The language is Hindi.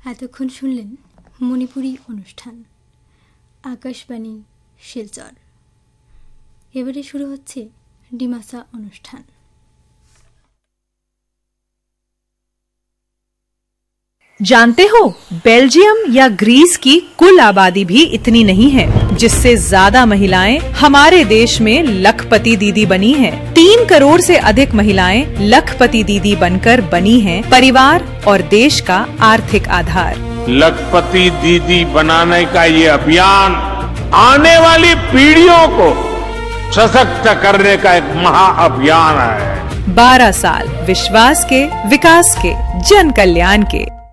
এতক্ষণ শুনলেন মণিপুরী অনুষ্ঠান আকাশবাণী শিলচর। এবারে শুরু হচ্ছে ডিমাসা অনুষ্ঠান। जानते हो, बेल्जियम या ग्रीस की कुल आबादी भी इतनी नहीं है, जिससे ज्यादा महिलाएं हमारे देश में लखपति दीदी बनी हैं। 3 करोड़ से अधिक महिलाएं लखपति दीदी बनकर बनी हैं परिवार और देश का आर्थिक आधार। लखपति दीदी बनाने का ये अभियान आने वाली पीढ़ियों को सशक्त करने का एक महाअभियान है। 12 साल विश्वास के, विकास के, जन कल्याण के।